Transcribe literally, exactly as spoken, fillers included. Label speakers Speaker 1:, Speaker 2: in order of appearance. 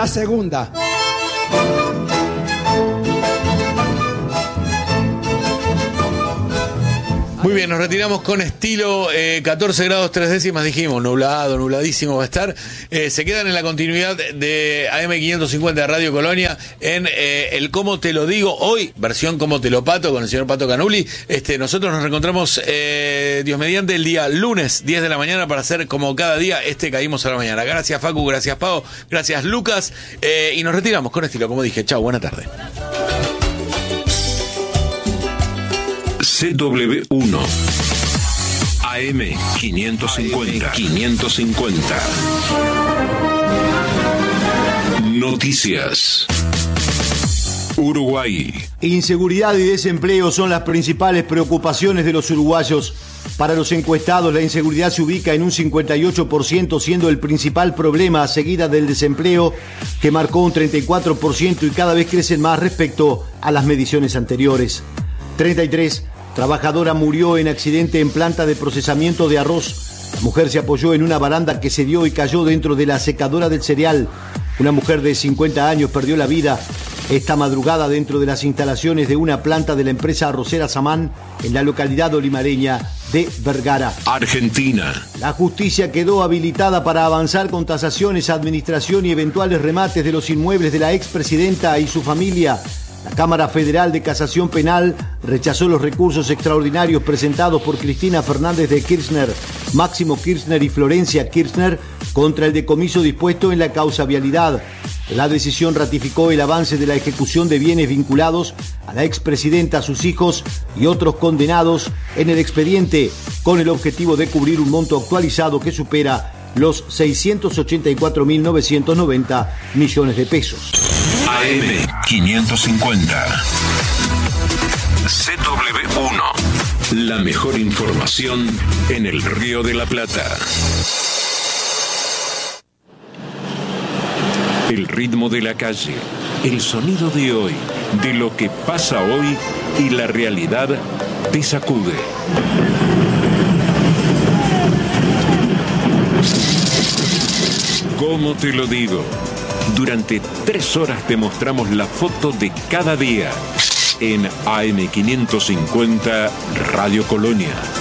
Speaker 1: segunda.
Speaker 2: Muy bien, nos retiramos con estilo, eh, catorce grados tres décimas, dijimos, nublado, nubladísimo va a estar. Eh, se quedan en la continuidad de A M quinientos cincuenta de Radio Colonia en eh, el Cómo Te Lo Digo, hoy, versión Cómo Te Lo Pato, con el señor Pato Canuli. Este, nosotros nos reencontramos, eh, Dios mediante, el día lunes, diez de la mañana, para hacer como cada día este Caímos a la Mañana. Gracias Facu, gracias Pau, gracias Lucas, eh, y nos retiramos con estilo, como dije. Chau, buena tarde.
Speaker 3: C W uno A M quinientos cincuenta quinientos cincuenta Noticias. Uruguay.
Speaker 4: Inseguridad y desempleo son las principales preocupaciones de los uruguayos. Para los encuestados, la inseguridad se ubica en un cincuenta y ocho por ciento, siendo el principal problema, seguida del desempleo, que marcó un treinta y cuatro por ciento y cada vez crecen más respecto a las mediciones anteriores. treinta y tres. Trabajadora murió en accidente en planta de procesamiento de arroz. La mujer se apoyó en una baranda que cedió y cayó dentro de la secadora del cereal. Una mujer de cincuenta años perdió la vida esta madrugada dentro de las instalaciones de una planta de la empresa arrocera Samán en la localidad olimareña de Vergara,
Speaker 3: Argentina.
Speaker 4: La justicia quedó habilitada para avanzar con tasaciones, administración y eventuales remates de los inmuebles de la expresidenta y su familia. La Cámara Federal de Casación Penal rechazó los recursos extraordinarios presentados por Cristina Fernández de Kirchner, Máximo Kirchner y Florencia Kirchner contra el decomiso dispuesto en la causa Vialidad. La decisión ratificó el avance de la ejecución de bienes vinculados a la expresidenta, sus hijos y otros condenados en el expediente, con el objetivo de cubrir un monto actualizado que supera los seiscientos ochenta y cuatro mil novecientos noventa millones de pesos.
Speaker 3: A M quinientos cincuenta C W uno. La mejor información en el Río de la Plata. El ritmo de la calle, el sonido de hoy, de lo que pasa hoy y la realidad te sacude. ¿Cómo te lo digo? Durante tres horas te mostramos la foto de cada día en A M quinientos cincuenta Radio Colonia.